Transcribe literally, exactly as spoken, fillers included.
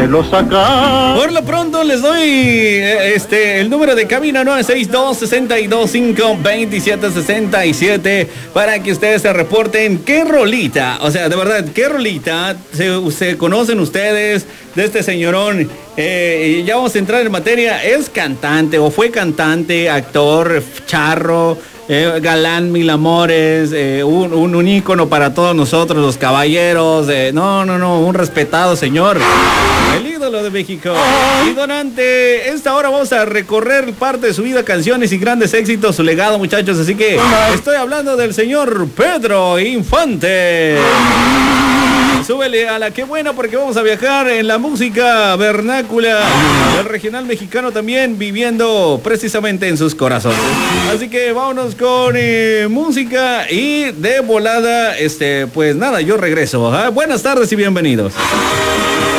lo sacar. Por lo pronto les doy este el número de cabina nueve seis dos, seis dos cinco, dos siete seis siete para que ustedes se reporten qué rolita, o sea, de verdad, qué rolita se, se conocen ustedes de este señorón. Eh, ya vamos a entrar en materia. Es cantante o fue cantante, actor, charro, Eh, galán, mil amores, eh, un, un, un ícono para todos nosotros, los caballeros. Eh, no, no, no, un respetado señor. El ídolo de México. Y durante esta hora vamos a recorrer parte de su vida, canciones y grandes éxitos, su legado, muchachos. Así que estoy hablando del señor Pedro Infante. Súbele a la que buena porque vamos a viajar en la música vernácula del regional mexicano también, viviendo precisamente en sus corazones. Así que vámonos con eh, música y de volada, este, pues nada, yo regreso. ¿eh? Buenas tardes y bienvenidos.